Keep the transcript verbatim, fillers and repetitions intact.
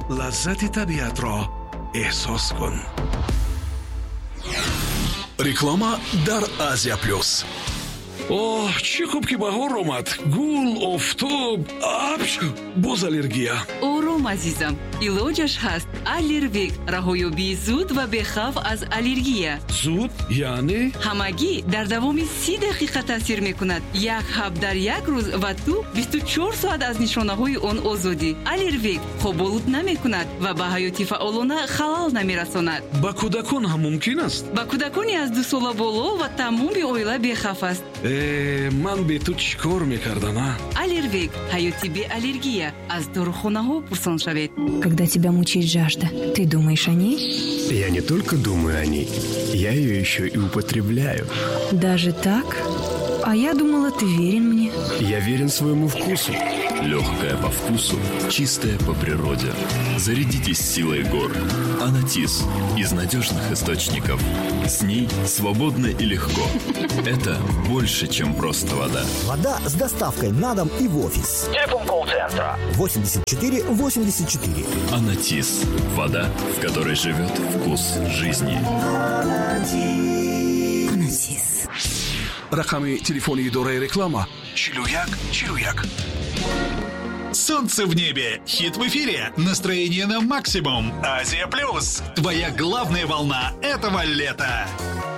лаззати табиатро эҳсос кун. реклама дар Азия плюс. Оҳ, чӣ хуб ки баҳор омад. Гул, офтоб, абшу, боз аллергия. ором азизам, илоҷаш ҳаст. Аллервек, раҳоёбии зуд ва бехавф аз аллергия. Зуд яъне ҳамагӣ дар давоми си дақиқа таъсир мекунад. Як ҳаб дар як рӯз ва ту бисту чор соат аз нишонаҳои он озодӣ. Аллервек хоболуд намекунад ва ба ҳаёти фаъолона халал намерасонад. ба кӯдакон ҳам мумкин аст? ба кӯдакони аз ду сола боло ва тамоми оила бехавф аст. Э, ман бе ту чӣ кор мекардам, а? Аллервек, ҳаёти беаллергия. Аз дорухонаҳо пурсон шавед. Когда тебя мучает жажда, ты думаешь о ней? Я не только думаю о ней, я ее еще и употребляю. Даже так? А я думала, ты верен мне. Я верен своему вкусу. Легкая по вкусу, чистая по природе. Зарядитесь силой гор. Анатис из надежных источников. С ней свободно и легко. Это больше, чем просто вода. Вода с доставкой на дом и в офис. Телефон колл-центра восемьдесят четыре восемьдесят четыре. Анатис. Вода, в которой живет вкус жизни. Анатис. рақами телефони идораи реклама чилу як чилу як. Солнце в небе, хит в эфире, настроение на максимум. Азия плюс, твоя главная волна этого лета.